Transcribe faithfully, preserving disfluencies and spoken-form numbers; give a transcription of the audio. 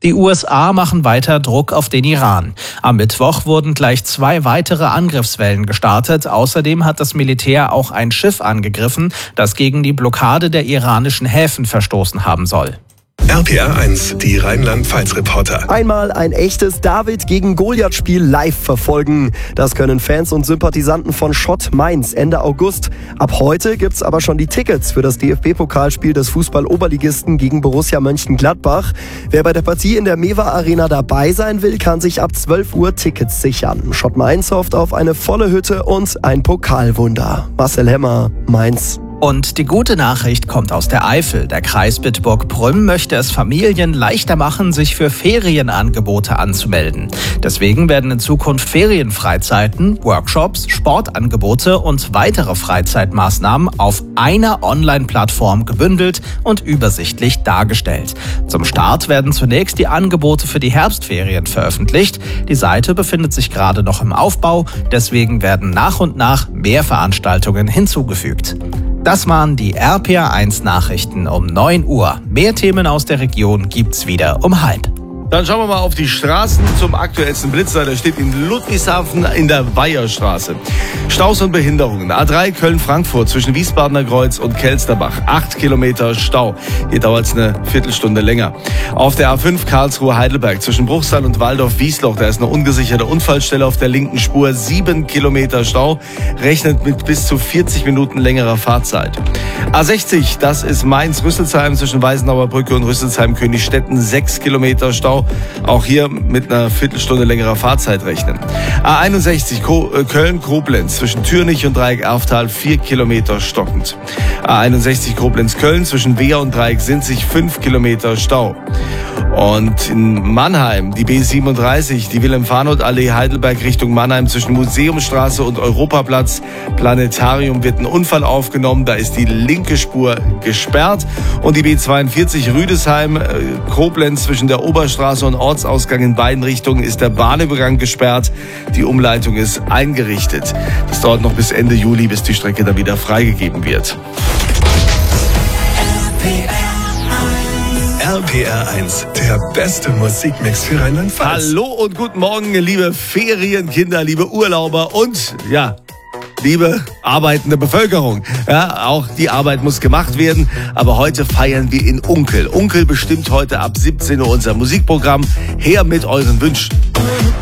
Die U S A machen weiter Druck auf den Iran. Am Mittwoch wurden gleich zwei weitere Angriffswellen gestartet. Außerdem hat das Militär auch ein Schiff angegriffen, das gegen die Blockade der iranischen Häfen verstoßen haben soll. R P R eins, die Rheinland-Pfalz-Reporter. Einmal ein echtes David gegen Goliath-Spiel live verfolgen. Das können Fans und Sympathisanten von Schott Mainz Ende August. Ab heute gibt's aber schon die Tickets für das D F B-Pokalspiel des Fußball-Oberligisten gegen Borussia Mönchengladbach. Wer bei der Partie in der Mewa Arena dabei sein will, kann sich ab zwölf Uhr Tickets sichern. Schott Mainz hofft auf eine volle Hütte und ein Pokalwunder. Marcel Hemmer, Mainz. Und die gute Nachricht kommt aus der Eifel. Der Kreis Bitburg-Prüm möchte es Familien leichter machen, sich für Ferienangebote anzumelden. Deswegen werden in Zukunft Ferienfreizeiten, Workshops, Sportangebote und weitere Freizeitmaßnahmen auf einer Online-Plattform gebündelt und übersichtlich dargestellt. Zum Start werden zunächst die Angebote für die Herbstferien veröffentlicht. Die Seite befindet sich gerade noch im Aufbau, deswegen werden nach und nach mehr Veranstaltungen hinzugefügt. Das waren die R P R eins Nachrichten um neun Uhr. Mehr Themen aus der Region gibt's wieder um halb. Dann schauen wir mal auf die Straßen zum aktuellsten Blitzer. Der steht in Ludwigshafen in der Weiherstraße. Staus und Behinderungen. A drei Köln-Frankfurt zwischen Wiesbadener Kreuz und Kelsterbach. Acht Kilometer Stau. Hier dauert es eine Viertelstunde länger. Auf der A fünf Karlsruhe-Heidelberg zwischen Bruchsal und Waldorf-Wiesloch. Da ist eine ungesicherte Unfallstelle auf der linken Spur. Sieben Kilometer Stau. Rechnet mit bis zu vierzig Minuten längerer Fahrzeit. A sechzig, das ist Mainz-Rüsselsheim zwischen Weißenauer Brücke und Rüsselsheim-Königstetten. Sechs Kilometer Stau. Auch hier mit einer Viertelstunde längerer Fahrzeit rechnen. A einundsechzig Köln-Koblenz zwischen Türnich und Dreieck-Aftal vier Kilometer stockend. A einundsechzig Koblenz-Köln zwischen Wehr und Dreieck sind sich fünf Kilometer Stau. Und in Mannheim die B siebenunddreißig, die Wilhelm-Farnold-Allee Heidelberg Richtung Mannheim zwischen Museumstraße und Europaplatz Planetarium wird ein Unfall aufgenommen. Da ist die linke Spur gesperrt. Und die B zweiundvierzig Rüdesheim Koblenz zwischen der Oberstraße und Ortsausgang in beiden Richtungen ist der Bahnübergang gesperrt. Die Umleitung ist eingerichtet. Das dauert noch bis Ende Juli, bis die Strecke dann wieder freigegeben wird. R P R eins, der beste Musikmix für Rheinland-Pfalz. Hallo und guten Morgen, liebe Ferienkinder, liebe Urlauber und, ja, liebe arbeitende Bevölkerung. Ja, auch die Arbeit muss gemacht werden, aber heute feiern wir in Unkel. Unkel bestimmt heute ab siebzehn Uhr unser Musikprogramm. Her mit euren Wünschen.